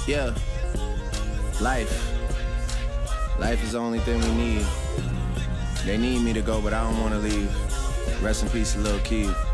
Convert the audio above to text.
Yeah, life. Life is the only thing we need. They need me to go, but I don't want to leave. Rest in peace, Lil' Keith.